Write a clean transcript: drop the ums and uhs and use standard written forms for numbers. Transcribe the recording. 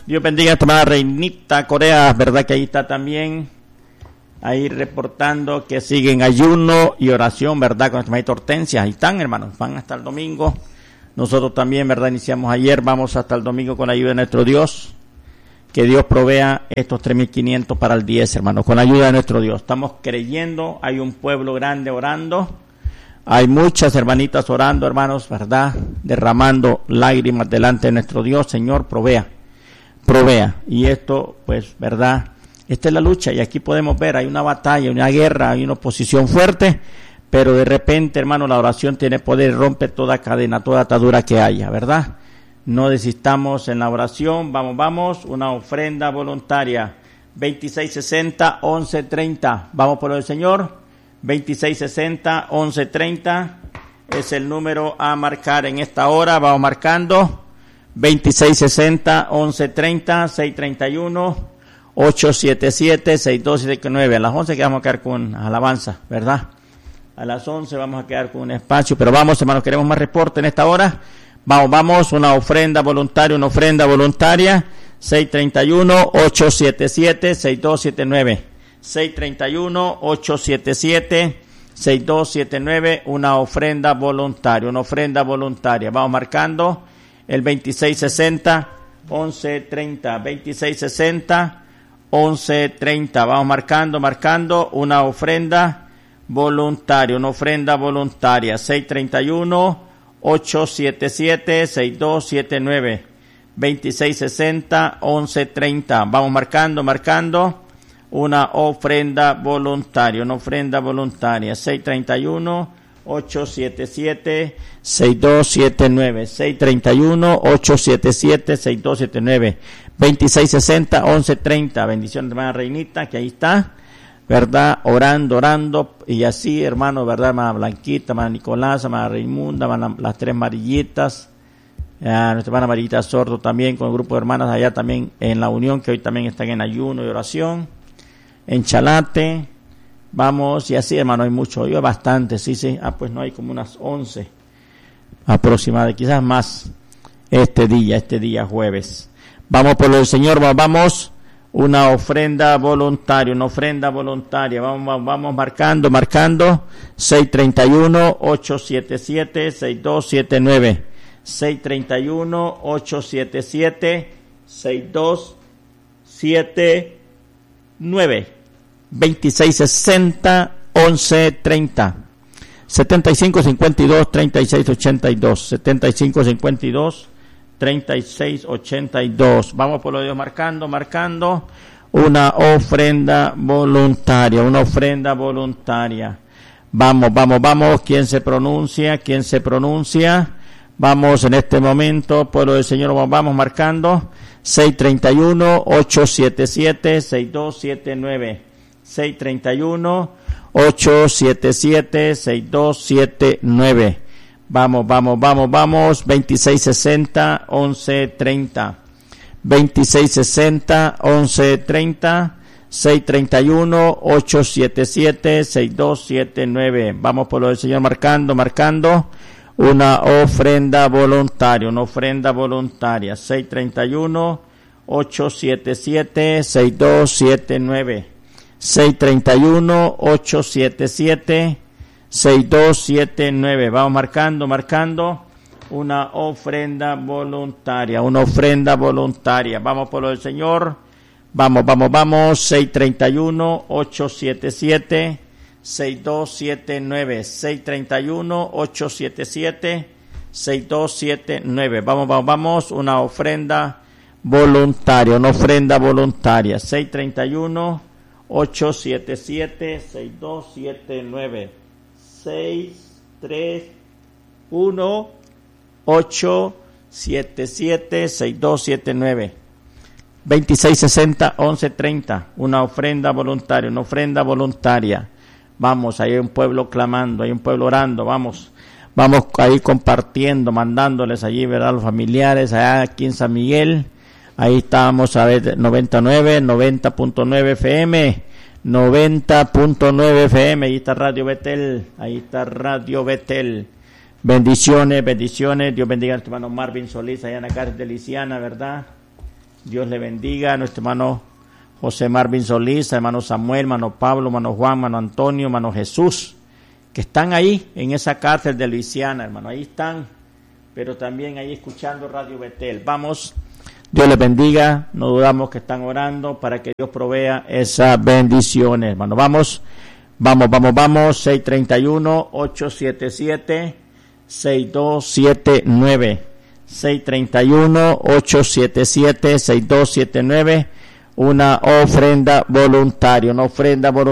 Dios bendiga a tu hermana Reinita Corea, verdad que ahí está también, ahí reportando que siguen ayuno y oración, verdad, con nuestra hermanita Hortensia. Ahí están, hermanos, van hasta el domingo. Nosotros también, verdad, iniciamos ayer, vamos hasta el domingo con la ayuda de nuestro Dios. Que Dios provea estos 3.500 para el 10, hermanos, con la ayuda de nuestro Dios. Estamos creyendo, hay un pueblo grande orando, hay muchas hermanitas orando, hermanos, verdad, derramando lágrimas delante de nuestro Dios. Señor, provea. Y esto, pues, verdad, esta es la lucha, y aquí podemos ver, hay una batalla, una guerra, hay una oposición fuerte, pero de repente, hermano, la oración tiene poder, rompe toda cadena, toda atadura que haya, ¿verdad? No desistamos en la oración. Vamos, una ofrenda voluntaria, 2660-1130, vamos por el Señor, 2660-1130, es el número a marcar en esta hora. Vamos marcando, 2660-1130, 631-877-6279. A las 11 que vamos a quedar con alabanza, ¿verdad? A las 11 vamos a quedar con un espacio, pero vamos, hermanos, queremos más reporte en esta hora. Vamos, una ofrenda voluntaria, 631-877-6279, 631-877-6279, una ofrenda voluntaria, vamos marcando el 2660-1130, 2660-1130, vamos marcando una ofrenda voluntaria, 631-877-6279, 2660-1130. Vamos marcando una ofrenda voluntaria, 631-877-6279, 631-877-6279, 2660-1130. Bendiciones, hermana Reinita, que ahí está, ¿verdad? Orando, y así, hermano, ¿verdad? Hermana Blanquita, hermana Nicolás, hermana Raimunda, las tres Marillitas, nuestra hermana Marillita Sordo también, con el grupo de hermanas allá también en la unión, que hoy también están en ayuno y oración, en Chalate. Vamos, y así, hermano, hay mucho, hoy hay bastante, sí, pues no, hay como unas 11 aproximadamente, quizás más, este día jueves. Vamos por lo del Señor, vamos. Una ofrenda voluntaria, vamos marcando, 631-877-6279, 631-877-6279, 2660-1130, 7552-3682, 7552-3682. Vamos por lo de Dios, marcando una ofrenda voluntaria, Vamos, ¿quién se pronuncia? Vamos en este momento, pueblo del Señor, vamos marcando 631-877-6279, 631-877-6279. Vamos, 2660-1130, 2660-1130, 631-877-6279. Vamos por lo del Señor, marcando una ofrenda voluntaria, 631-877-6279, 631-877-6279. Vamos marcando una ofrenda voluntaria, Vamos por lo del Señor. Vamos, 631-877-6279, 631-877-6279. Vamos, una ofrenda voluntaria, 631-877-6279, 631-877-6279, 2660-1130, una ofrenda voluntaria. Vamos, ahí hay un pueblo clamando, hay un pueblo orando, vamos ahí compartiendo, mandándoles allí, ¿verdad? A los familiares, allá aquí en San Miguel, ahí estábamos a ver 90.9 FM, 90.9 FM, ahí está Radio Betel, bendiciones, Dios bendiga a nuestro hermano Marvin Solís, allá en la cárcel de Lisiana, ¿verdad? Dios le bendiga a nuestro hermano José Marvin Solís, hermano Samuel, hermano Pablo, hermano Juan, hermano Antonio, hermano Jesús, que están ahí en esa cárcel de Luisiana, hermano. Ahí están, pero también ahí escuchando Radio Betel. Vamos, Dios les bendiga. No dudamos que están orando para que Dios provea esas bendiciones, hermano. Vamos. 631-877-6279. 631-877-6279. Una ofrenda voluntaria,